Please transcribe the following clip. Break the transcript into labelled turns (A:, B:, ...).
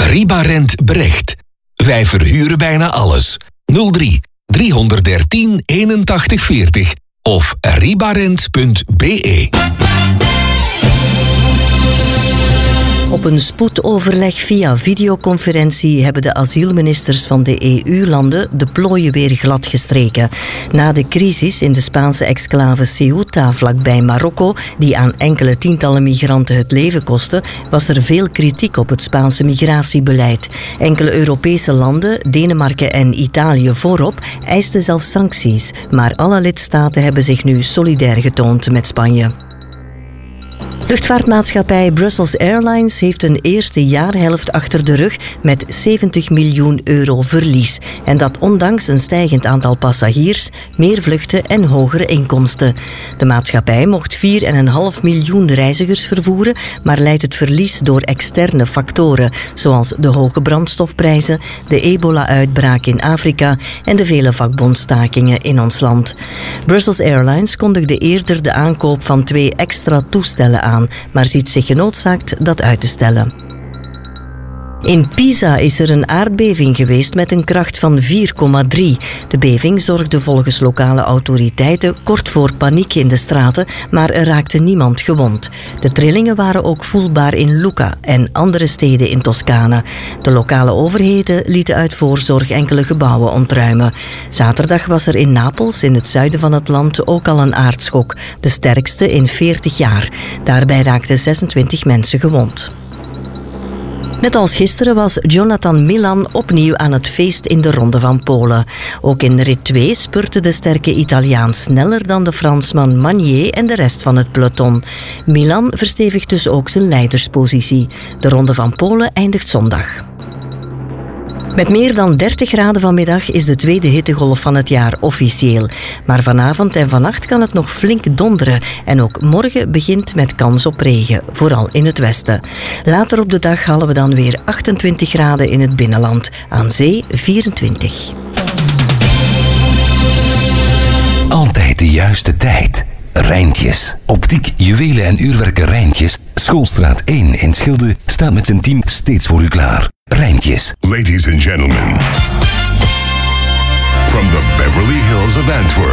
A: Ribarent Brecht. Wij verhuren bijna alles. 03 313 81 40 of ribarent.be.
B: Op een spoedoverleg via videoconferentie hebben de asielministers van de EU-landen de plooien weer gladgestreken. Na de crisis in de Spaanse exclave Ceuta vlakbij Marokko, die aan enkele tientallen migranten het leven kostte, was er veel kritiek op het Spaanse migratiebeleid. Enkele Europese landen, Denemarken en Italië voorop, eisten zelfs sancties. Maar alle lidstaten hebben zich nu solidair getoond met Spanje. Luchtvaartmaatschappij Brussels Airlines heeft een eerste jaarhelft achter de rug met 70 miljoen euro verlies. En dat ondanks een stijgend aantal passagiers, meer vluchten en hogere inkomsten. De maatschappij mocht 4,5 miljoen reizigers vervoeren, maar leidt het verlies door externe factoren, zoals de hoge brandstofprijzen, de ebola-uitbraak in Afrika en de vele vakbondstakingen in ons land. Brussels Airlines kondigde eerder de aankoop van 2 extra toestellen aan, maar ziet zich genoodzaakt dat uit te stellen. In Pisa is er een aardbeving geweest met een kracht van 4,3. De beving zorgde volgens lokale autoriteiten kort voor paniek in de straten, maar er raakte niemand gewond. De trillingen waren ook voelbaar in Lucca en andere steden in Toscane. De lokale overheden lieten uit voorzorg enkele gebouwen ontruimen. Zaterdag was er in Napels, in het zuiden van het land, ook al een aardschok, de sterkste in 40 jaar. Daarbij raakten 26 mensen gewond. Net als gisteren was Jonathan Milan opnieuw aan het feest in de Ronde van Polen. Ook in rit 2 spurte de sterke Italiaan sneller dan de Fransman Magnier en de rest van het peloton. Milan verstevigt dus ook zijn leiderspositie. De Ronde van Polen eindigt zondag. Met meer dan 30 graden vanmiddag is de tweede hittegolf van het jaar officieel. Maar vanavond en vannacht kan het nog flink donderen. En ook morgen begint met kans op regen, vooral in het westen. Later op de dag halen we dan weer 28 graden in het binnenland. Aan zee 24.
C: Altijd de juiste tijd. Rijntjes. Optiek, juwelen en uurwerken Rijntjes. Schoolstraat 1 in Schilde staat met zijn team steeds voor u klaar. Rijntjes.
D: Ladies and gentlemen, from the Beverly Hills of Antwerp.